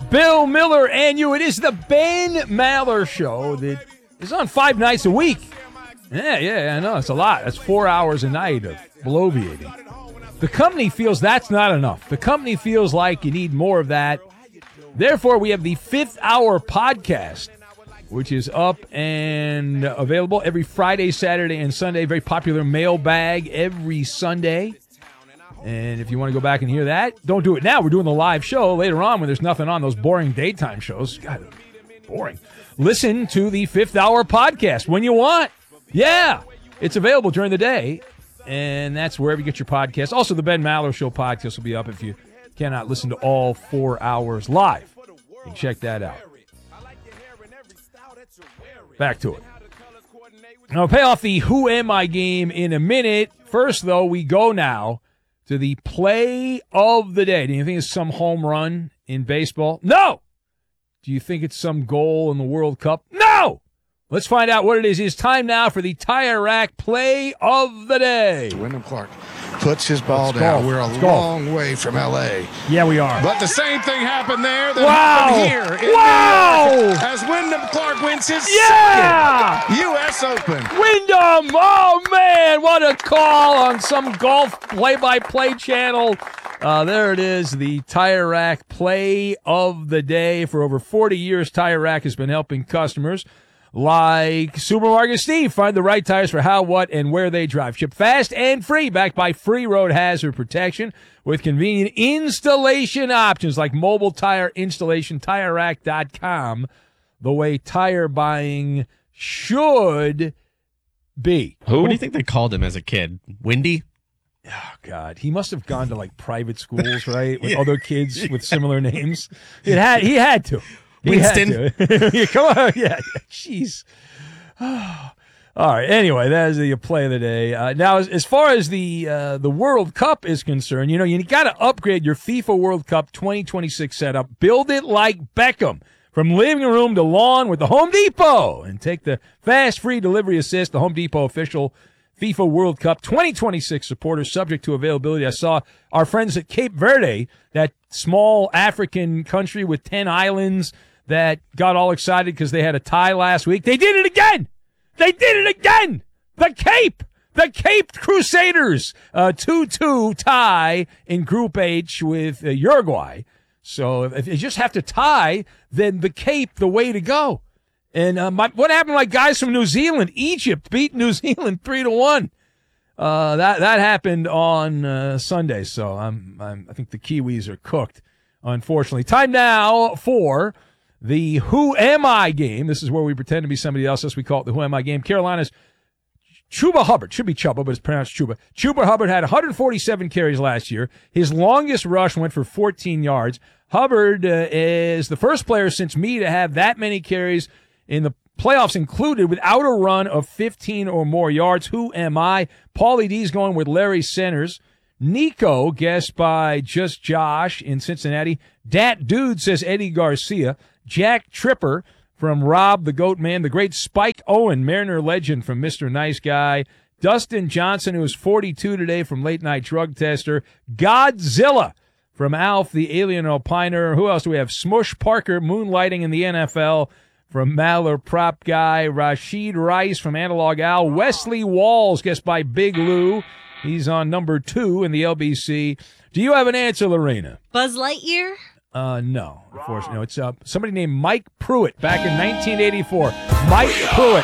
Bill Miller and you. It is the Ben Maller Show that is on 5 nights a week. Yeah, I know. It's a lot. That's 4 hours a night of bloviating. The company feels that's not enough. The company feels like you need more of that. Therefore, we have the 5th Hour podcast, which is up and available every Friday, Saturday, and Sunday. Very popular mailbag every Sunday. And if you want to go back and hear that, don't do it now. We're doing the live show later on when there's nothing on those boring daytime shows. God, boring. Listen to the 5th Hour podcast when you want. Yeah, it's available during the day, and that's wherever you get your podcast. Also, the Ben Maller Show podcast will be up if you cannot listen to all 4 hours live. You can check that out. Back to it. I'll pay off the Who Am I game in a minute. First, though, we go now to the play of the day. Do you think it's some home run in baseball? No! Do you think it's some goal in the World Cup? No! Let's find out what it is. It's time now for the Tire Rack play of the day. Wyndham Clark puts his ball down. We're a long way from L.A. Yeah, we are. But the same thing happened there that happened here in New York as Wyndham Clark wins his second U.S. Open. Wyndham! Oh, man, what a call on some golf play-by-play channel. There it is, the Tire Rack play of the day. For over 40 years, Tire Rack has been helping customers like Supermarket Steve find the right tires for how, what, and where they drive. Ship fast and free, backed by free road hazard protection with convenient installation options like mobile tire installation. TireRack.com, the way tire buying should be. Who? What do you think they called him as a kid? Windy? Oh, God. He must have gone to, like, private schools, right, with other kids with similar names. He had to. Winston. Yeah, come on. Yeah. Jeez. All right. Anyway, that is the play of the day. Now, as far as the World Cup is concerned, you got to upgrade your FIFA World Cup 2026 setup. Build it like Beckham. From living room to lawn with the Home Depot. And take the fast, free delivery assist, the Home Depot official FIFA World Cup 2026 supporters, subject to availability. I saw our friends at Cape Verde, that small African country with 10 islands, that got all excited because they had a tie last week. They did it again! They did it again! The Cape Crusaders, 2-2 tie in Group H with Uruguay. So if you just have to tie, then the Cape, the way to go. And what happened, like guys from New Zealand? Egypt beat New Zealand 3-1. That happened on Sunday. So I think the Kiwis are cooked, unfortunately. Time now for the Who Am I game. This is where we pretend to be somebody else. As we call it the Who Am I game. Carolina's Chuba Hubbard. Should be Chuba, but it's pronounced Chuba. Chuba Hubbard had 147 carries last year. His longest rush went for 14 yards. Hubbard is the first player since me to have that many carries in the playoffs included without a run of 15 or more yards. Who am I? Paulie D's going with Larry Centers. Nico, guessed by Just Josh in Cincinnati. Dat Dude says Eddie Garcia. Jack Tripper from Rob the Goat Man. The great Spike Owen, Mariner legend from Mr. Nice Guy. Dustin Johnson, who is 42 today from Late Night Drug Tester. Godzilla from Alf, the Alien Opiner. Who else do we have? Smush Parker, moonlighting in the NFL from Maller Prop Guy. Rashid Rice from Analog Al. Wesley Walls, guessed by Big Lou. He's on number 2 in the LBC. Do you have an answer, Lorena? Buzz Lightyear? No, unfortunately. No, it's somebody named Mike Pruitt back in 1984. Mike Pruitt.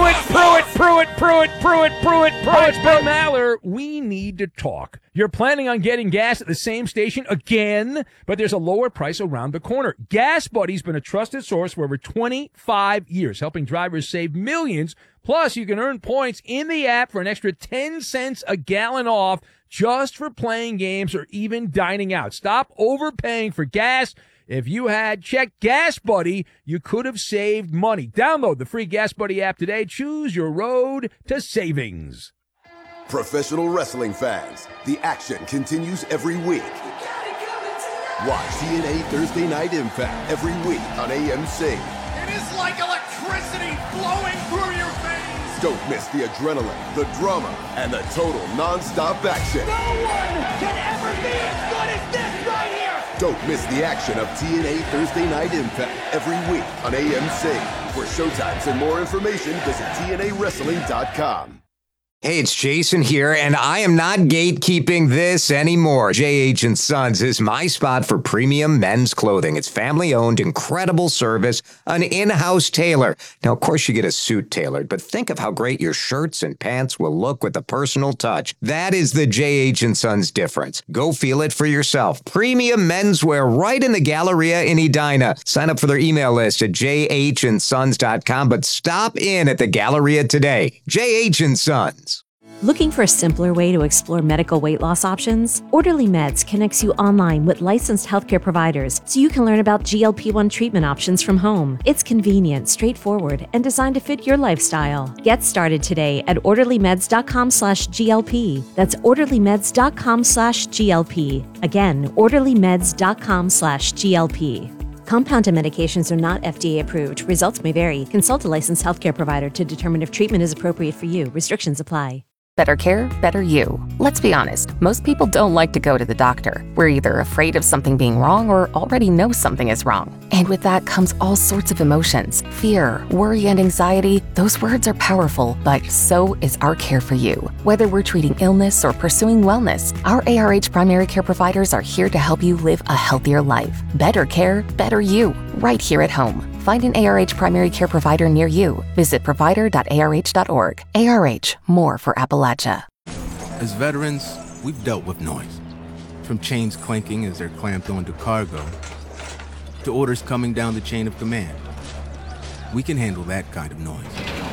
It's Ben Maller. We need to talk. You're planning on getting gas at the same station again, but there's a lower price around the corner. Gas Buddy's been a trusted source for over 25 years, helping drivers save millions. Plus, you can earn points in the app for an extra 10 cents a gallon off just for playing games or even dining out. Stop overpaying for gas. If you had checked Gas Buddy, you could have saved money. Download the free Gas Buddy app today. Choose your road to savings. Professional wrestling fans, the action continues every week. Watch TNA Thursday Night Impact every week on AMC. It is like electricity flowing through your veins. Don't miss the adrenaline, the drama, and the total non-stop action. No one can ever be as good as this right here. Don't miss the action of TNA Thursday Night Impact every week on AMC. For showtimes and more information, visit TNAWrestling.com. Hey, it's Jason here, and I am not gatekeeping this anymore. J.H. & Sons is my spot for premium men's clothing. It's family-owned, incredible service, an in-house tailor. Now, of course, you get a suit tailored, but think of how great your shirts and pants will look with a personal touch. That is the J.H. & Sons difference. Go feel it for yourself. Premium menswear right in the Galleria in Edina. Sign up for their email list at jhandsons.com, but stop in at the Galleria today. J.H. & Sons. Looking for a simpler way to explore medical weight loss options? Orderly Meds connects you online with licensed healthcare providers so you can learn about GLP-1 treatment options from home. It's convenient, straightforward, and designed to fit your lifestyle. Get started today at orderlymeds.com/GLP. That's orderlymeds.com/GLP. Again, orderlymeds.com/GLP. Compounded medications are not FDA approved. Results may vary. Consult a licensed healthcare provider to determine if treatment is appropriate for you. Restrictions apply. Better care, better you. Let's be honest, most people don't like to go to the doctor. We're either afraid of something being wrong or already know something is wrong. And with that comes all sorts of emotions. Fear, worry, and anxiety. Those words are powerful, but so is our care for you. Whether we're treating illness or pursuing wellness, our ARH primary care providers are here to help you live a healthier life. Better care, better you. Right here at home. Find an ARH primary care provider near you. Visit provider.arh.org. ARH, more for Appalachia. As veterans, we've dealt with noise. From chains clanking as they're clamped onto cargo, to orders coming down the chain of command. We can handle that kind of noise.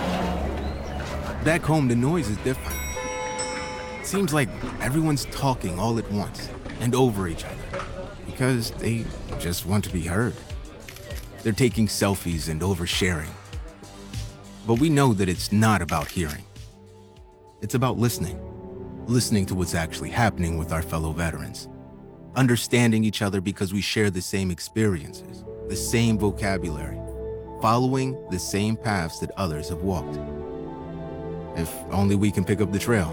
Back home, the noise is different. It seems like everyone's talking all at once and over each other because they just want to be heard. They're taking selfies and oversharing. But we know that it's not about hearing. It's about listening. Listening to what's actually happening with our fellow veterans. Understanding each other because we share the same experiences, the same vocabulary, following the same paths that others have walked. If only we can pick up the trail.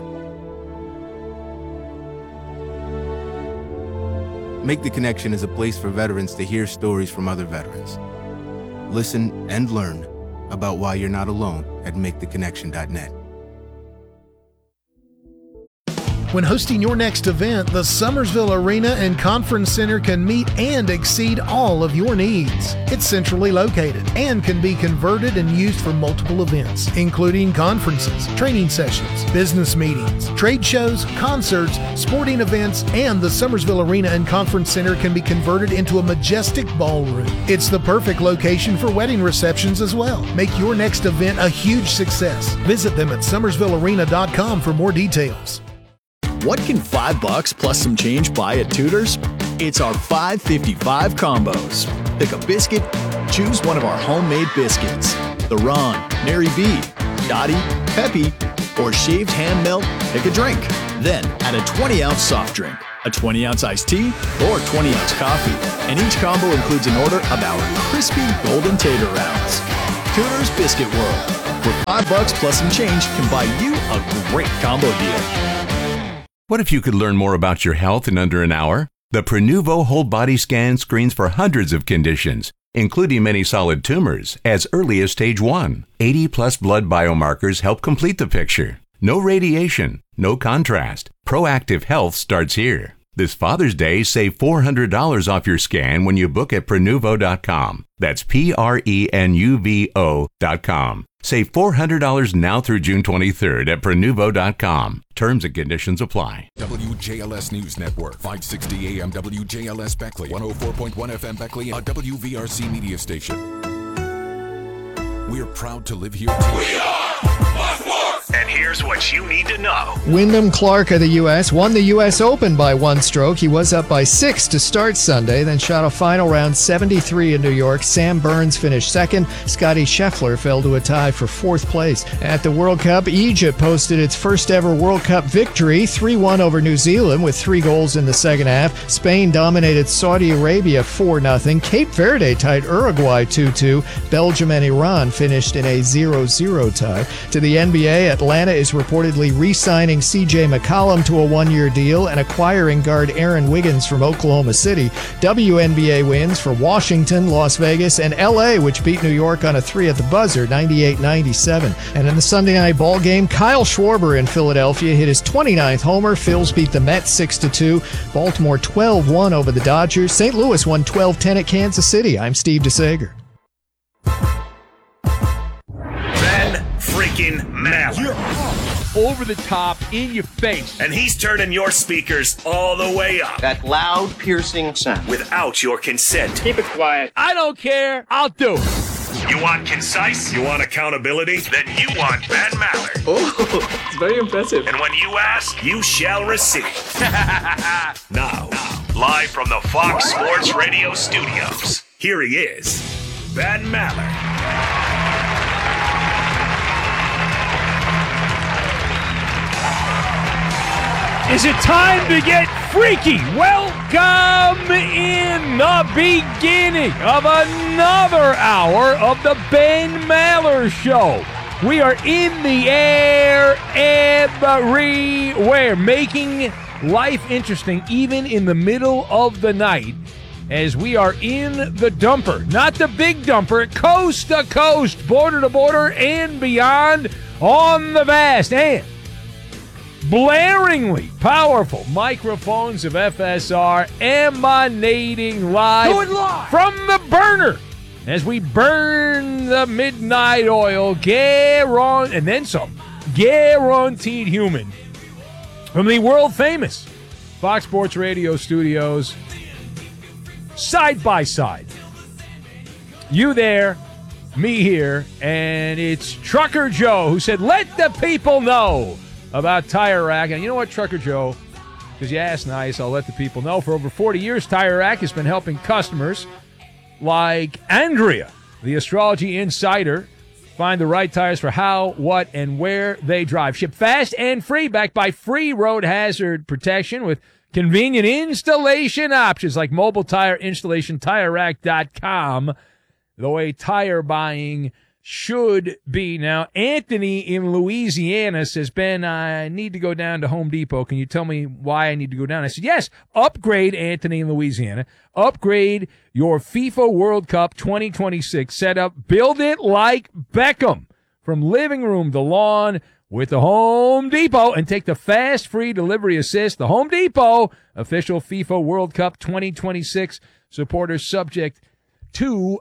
Make the Connection is a place for veterans to hear stories from other veterans. Listen and learn about why you're not alone at maketheconnection.net. When hosting your next event, the Summersville Arena and Conference Center can meet and exceed all of your needs. It's centrally located and can be converted and used for multiple events, including conferences, training sessions, business meetings, trade shows, concerts, sporting events, and the Summersville Arena and Conference Center can be converted into a majestic ballroom. It's the perfect location for wedding receptions as well. Make your next event a huge success. Visit them at summersvillearena.com for more details. What can $5 plus some change buy at Tudor's? It's our $5.55 combos. Pick a biscuit, choose one of our homemade biscuits. The Ron, Mary B, Dottie, Peppy, or shaved ham melt, pick a drink. Then add a 20-ounce soft drink, a 20-ounce iced tea, or 20-ounce coffee. And each combo includes an order of our crispy golden tater rounds. Tudor's Biscuit World, where $5 plus some change can buy you a great combo deal. What if you could learn more about your health in under an hour? The Prenuvo Whole Body Scan screens for hundreds of conditions, including many solid tumors, as early as stage 1. 80-plus blood biomarkers help complete the picture. No radiation, no contrast. Proactive health starts here. This Father's Day, save $400 off your scan when you book at Prenuvo.com. That's Prenuvo.com. Save $400 now through June 23rd at Prenuvo.com. Terms and conditions apply. WJLS News Network, 560 AM WJLS Beckley, 104.1 FM Beckley, a WVRC media station. We're proud to live here too. We are And here's what you need to know. Wyndham Clark of the U.S. won the U.S. Open by one stroke. He was up by 6 to start Sunday, then shot a final round 73 in New York. Sam Burns finished second. Scottie Scheffler fell to a tie for fourth place. At the World Cup, Egypt posted its first ever World Cup victory, 3-1 over New Zealand with 3 goals in the second half. Spain dominated Saudi Arabia 4-0. Cape Verde tied Uruguay 2-2. Belgium and Iran finished in a 0-0 tie. To the NBA, Atlanta is reportedly re-signing C.J. McCollum to a one-year deal and acquiring guard Aaron Wiggins from Oklahoma City. WNBA wins for Washington, Las Vegas, and L.A., which beat New York on a 3 at the buzzer, 98-97. And in the Sunday night ball game, Kyle Schwarber in Philadelphia hit his 29th homer. Phils beat the Mets 6-2. Baltimore 12-1 over the Dodgers. St. Louis won 12-10 at Kansas City. I'm Steve DeSager. Ben freaking Maller. You're over the top, in your face. And he's turning your speakers all the way up. That loud, piercing sound. Without your consent. Keep it quiet. I don't care. I'll do it. You want concise? You want accountability? Then you want Ben Maller. Oh, it's very impressive. And when you ask, you shall receive. Now, live from the Fox Sports Radio studios, here he is, Ben Maller. Is it time to get freaky? Welcome in the beginning of another hour of the Ben Maller Show. We are in the air everywhere, making life interesting even in the middle of the night as we are in the dumper. Not the big dumper, coast to coast, border to border, and beyond on the vast and blaringly powerful microphones of FSR emanating live from the burner as we burn the midnight oil, and then some, guaranteed human, from the world-famous Fox Sports Radio studios, side by side. You there, me here, and it's Trucker Joe who said, let the people know about Tire Rack. And you know what, Trucker Joe, because you asked nice, I'll let the people know. For over 40 years, Tire Rack has been helping customers like Andrea, the astrology insider, find the right tires for how, what, and where they drive. Ship fast and free, backed by free road hazard protection with convenient installation options like mobile tire installation, TireRack.com, the way tire buying should be. Now, Anthony in Louisiana says, Ben, I need to go down to Home Depot. Can you tell me why I need to go down? I said, yes, upgrade, Anthony in Louisiana. Upgrade your FIFA World Cup 2026 setup. Build it like Beckham. From living room to lawn with the Home Depot, and take the fast free delivery assist. The Home Depot, official FIFA World Cup 2026 supporters, subject to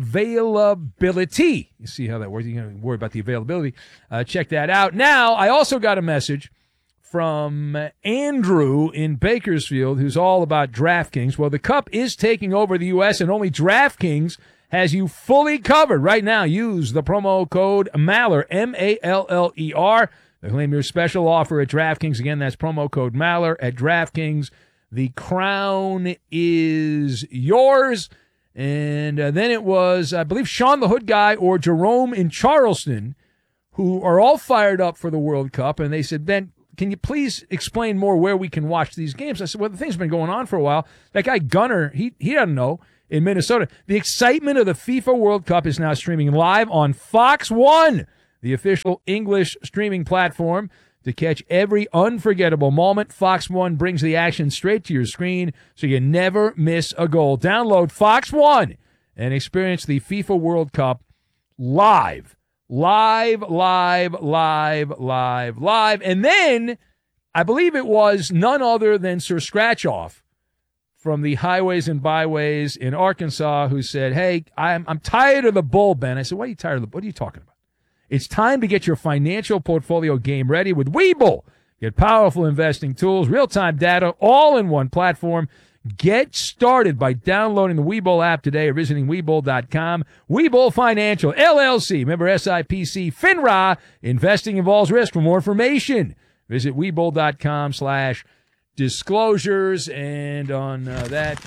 availability. You see how that works. You're going to worry about the availability. Check that out. Now, I also got a message from Andrew in Bakersfield, who's all about DraftKings. Well, the Cup is taking over the U.S., and only DraftKings has you fully covered. Right now, use the promo code Maller, M-A-L-L-E-R, to claim your special offer at DraftKings. Again, that's promo code Maller at DraftKings. The crown is yours. And then it was, I believe, Sean the Hood Guy or Jerome in Charleston, who are all fired up for the World Cup. And they said, Ben, can you please explain more where we can watch these games? I said, well, the thing's been going on for a while. That guy Gunner, he doesn't know, in Minnesota. The excitement of the FIFA World Cup is now streaming live on Fox One, the official English streaming platform. To catch every unforgettable moment, Fox One brings the action straight to your screen so you never miss a goal. Download Fox One and experience the FIFA World Cup live. And then I believe it was none other than Sir Scratchoff from the Highways and Byways in Arkansas who said, hey, I'm tired of the bull, Ben. I said, why are you tired of the bull? What are you talking about? It's time to get your financial portfolio game ready with Webull. Get powerful investing tools, real-time data, all in one platform. Get started by downloading the Webull app today or visiting Webull.com. Webull Financial, LLC, member SIPC, FINRA. Investing involves risk. For more information, visit Webull.com/disclosures. And on that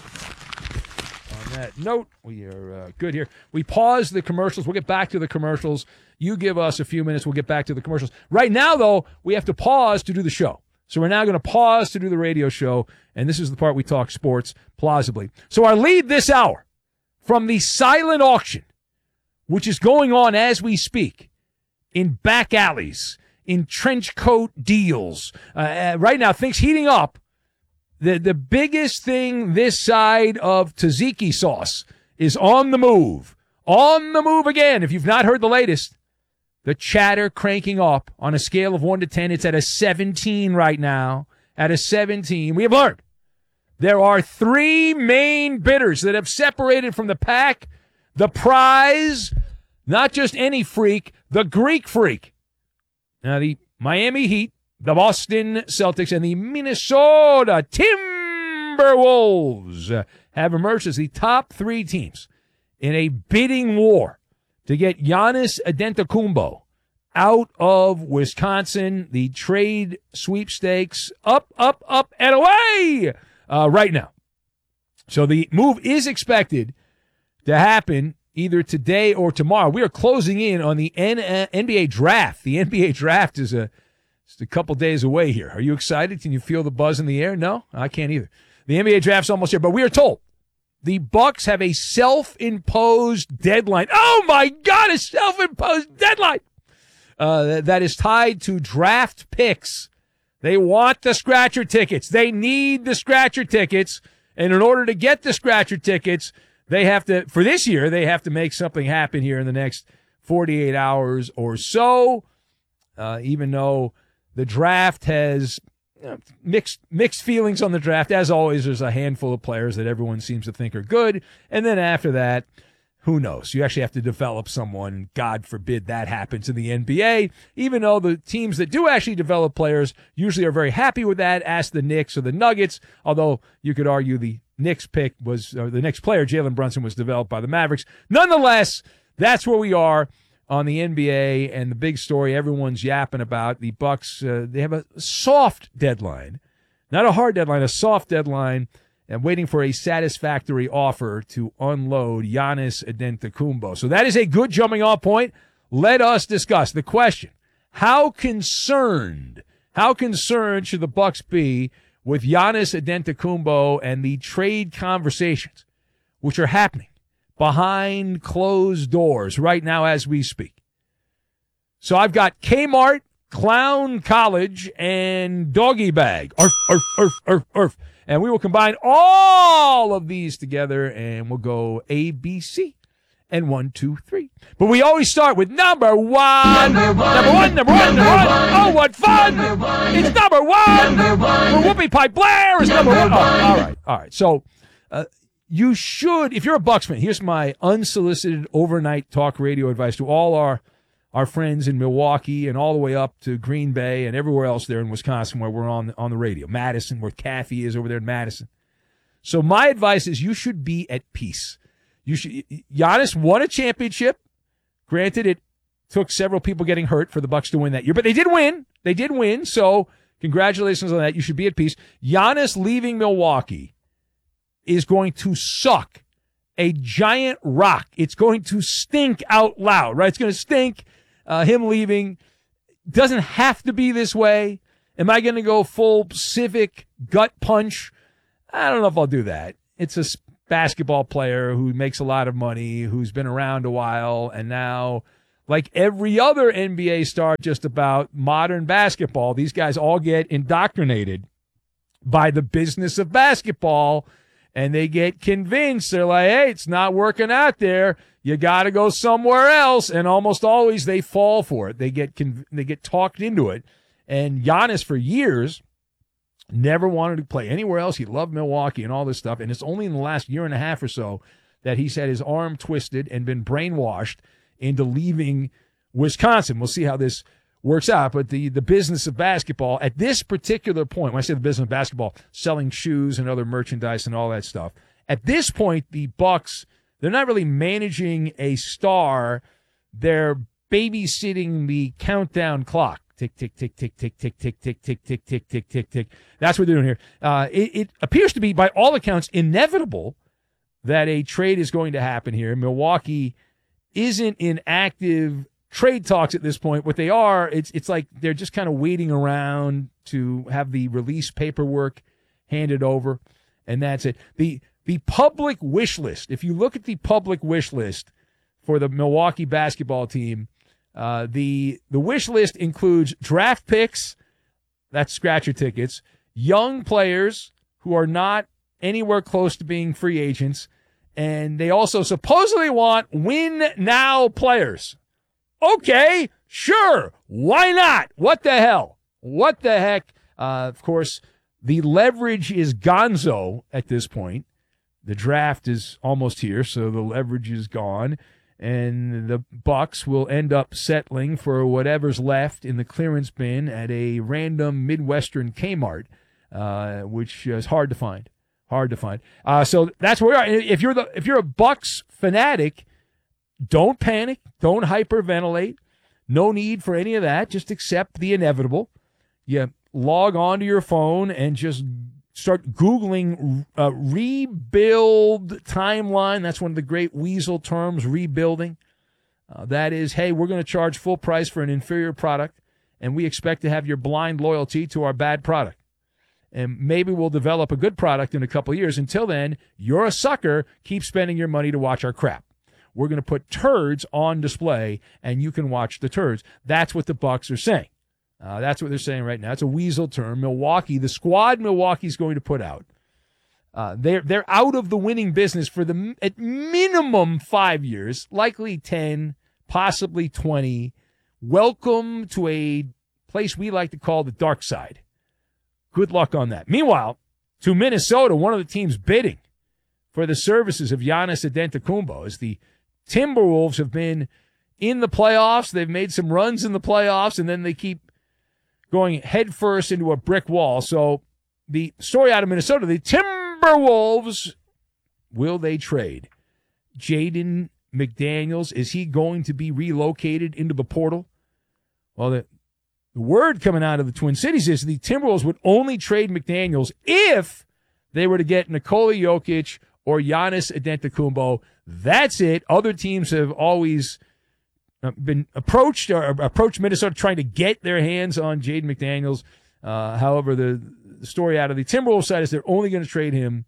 note, we are good here. We pause the commercials. We'll get back to the commercials. You give us a few minutes. We'll get back to the commercials. Right now, though, we have to pause to do the show. So we're now going to pause to do the radio show, and this is the part we talk sports plausibly. So our lead this hour from the silent auction, which is going on as we speak in back alleys in trench coat deals. Right now, things heating up. The biggest thing this side of tzatziki sauce is on the move. On the move again. If you've not heard the latest, the chatter cranking up on a scale of 1 to 10. It's at a 17 right now. At a 17. We have learned there are 3 main bidders that have separated from the pack. The prize, not just any freak, the Greek freak. Now, the Miami Heat, the Boston Celtics, and the Minnesota Timberwolves have emerged as the top 3 teams in a bidding war to get Giannis Antetokounmpo out of Wisconsin. The trade sweepstakes up, and away right now. So the move is expected to happen either today or tomorrow. We are closing in on the NBA draft. The NBA draft is just a couple days away here. Are you excited? Can you feel the buzz in the air? No, I can't either. The NBA draft's almost here, but we are told the Bucks have a self-imposed deadline. Oh my God, a self-imposed deadline that is tied to draft picks. They want the scratcher tickets. They need the scratcher tickets. And in order to get the scratcher tickets, they have to, for this year, they have to make something happen here in the next 48 hours or so. Even though the draft has mixed feelings on the draft. As always, there's a handful of players that everyone seems to think are good. And then after that, who knows? You actually have to develop someone. God forbid that happens in the NBA. Even though the teams that do actually develop players usually are very happy with that. Ask the Knicks or the Nuggets. Although you could argue the Knicks pick was, or the Knicks player, Jalen Brunson, was developed by the Mavericks. Nonetheless, that's where we are on the NBA, and the big story everyone's yapping about. The Bucks, they have a soft deadline. Not a hard deadline, a soft deadline. And waiting for a satisfactory offer to unload Giannis Antetokounmpo. So that is a good jumping off point. Let us discuss the question. How concerned should the Bucks be with Giannis Antetokounmpo and the trade conversations, which are happening behind closed doors right now as we speak? So I've got Kmart, Clown College, and Doggy Bag. Arf. And we will combine all of these together, and we'll go A, B, C, and 1, 2, 3. But we always start with number one. Number one. Oh, what fun! It's number one. Whoopi Pipe Blair is number one. Oh, all right. So you should, if you're a Bucks fan, here's my unsolicited overnight talk radio advice to all our friends in Milwaukee and all the way up to Green Bay and everywhere else there in Wisconsin where we're on the radio. Madison, where Kathy is over there in Madison. So my advice is you should be at peace. Giannis won a championship. Granted, it took several people getting hurt for the Bucks to win that year, but they did win. So congratulations on that. You should be at peace. Giannis leaving Milwaukee is going to suck a giant rock. It's going to stink out loud, right? It's going to stink. Him leaving doesn't have to be this way. Am I going to go full civic gut punch? I don't know if I'll do that. It's a basketball player who makes a lot of money, who's been around a while, and now, like every other NBA star just about modern basketball, these guys all get indoctrinated by the business of basketball, and they get convinced. They're like, hey, it's not working out there. You got to go somewhere else. And almost always they fall for it. They get talked into it. And Giannis, for years, never wanted to play anywhere else. He loved Milwaukee and all this stuff. And it's only in the last year and a half or so that he's had his arm twisted and been brainwashed into leaving Wisconsin. We'll see how this works out. But the business of basketball, at this particular point, when I say the business of basketball, selling shoes and other merchandise and all that stuff, at this point, the Bucks, they're not really managing a star. They're babysitting the countdown clock. Tick, tick, tick, tick, tick, tick, tick, tick, tick, tick, tick, tick, tick, tick. That's what they're doing here. It appears to be, by all accounts, inevitable that a trade is going to happen here. Milwaukee isn't in active trade talks at this point. What they are, it's like they're just kind of waiting around to have the release paperwork handed over, and that's it. The public wish list, if you look at the public wish list for the Milwaukee basketball team, The wish list includes draft picks, that's scratcher tickets, young players who are not anywhere close to being free agents, and they also supposedly want win-now players. Okay, sure, why not? What the hell? What the heck? Of course, the leverage is gonzo at this point. The draft is almost here, so the leverage is gone, and the Bucs will end up settling for whatever's left in the clearance bin at a random Midwestern Kmart, which is hard to find. So that's where we are. If you're a Bucs fanatic, don't panic, don't hyperventilate. No need for any of that. Just accept the inevitable. You log onto your phone and just start Googling rebuild timeline. That's one of the great weasel terms, rebuilding. That is, hey, we're going to charge full price for an inferior product, and we expect to have your blind loyalty to our bad product. And maybe we'll develop a good product in a couple of years. Until then, you're a sucker. Keep spending your money to watch our crap. We're going to put turds on display, and you can watch the turds. That's what the Bucs are saying. That's what they're saying right now. It's a weasel term. Milwaukee, the squad Milwaukee's going to put out, they're out of the winning business for at minimum 5 years, likely 10, possibly 20. Welcome to a place we like to call the dark side. Good luck on that. Meanwhile, to Minnesota, one of the teams bidding for the services of Giannis Antetokounmpo, as the Timberwolves have been in the playoffs. They've made some runs in the playoffs, and then they keep going headfirst into a brick wall. So the story out of Minnesota, the Timberwolves, will they trade Jaden McDaniels? Is he going to be relocated into the portal? Well, the word coming out of the Twin Cities is the Timberwolves would only trade McDaniels if they were to get Nikola Jokic or Giannis Antetokounmpo. That's it. Other teams have always been approached Minnesota trying to get their hands on Jaden McDaniels. However, the story out of the Timberwolves side is they're only going to trade him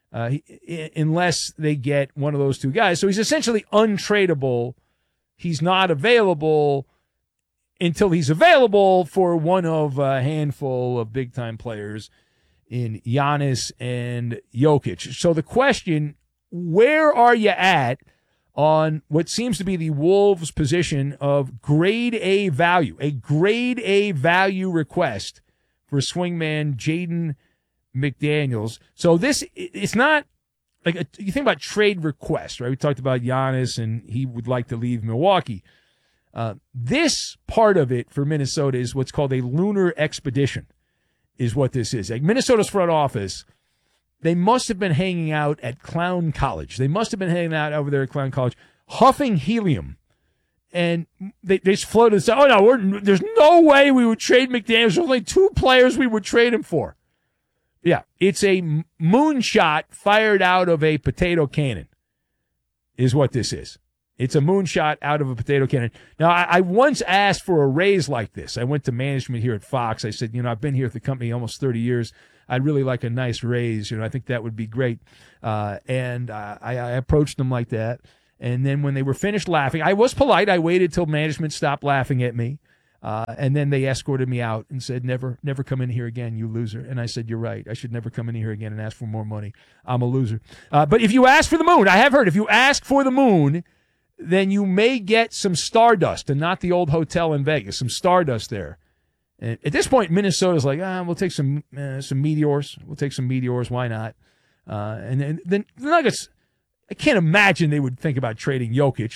unless they get one of those two guys. So he's essentially untradeable. He's not available until he's available for one of a handful of big-time players in Giannis and Jokic. So the question, where are you at on what seems to be the Wolves' position of grade A value, a grade A value request for swingman Jaden McDaniels? So it's not like you think about trade requests, right? We talked about Giannis and he would like to leave Milwaukee. This part of it for Minnesota is what's called a lunar expedition, is what this is. Like Minnesota's front office, they must have been hanging out at Clown College. They must have been hanging out over there at Clown College, huffing helium. And they just floated and said, oh, no, there's no way we would trade McDaniels. There's only two players we would trade him for. Yeah, it's a moonshot fired out of a potato cannon is what this is. It's a moonshot out of a potato cannon. Now, I once asked for a raise like this. I went to management here at Fox. I said, I've been here at the company almost 30 years. I'd really like a nice raise. I think that would be great. And I approached them like that. And then when they were finished laughing, I was polite. I waited till management stopped laughing at me. And then they escorted me out and said, never come in here again, you loser. And I said, you're right. I should never come in here again and ask for more money. I'm a loser. But if you ask for the moon, I have heard, if you ask for the moon, then you may get some stardust and not the old hotel in Vegas, some stardust there. And at this point, Minnesota's like, we'll take some meteors. We'll take some meteors. Why not? And then the Nuggets, I can't imagine they would think about trading Jokic.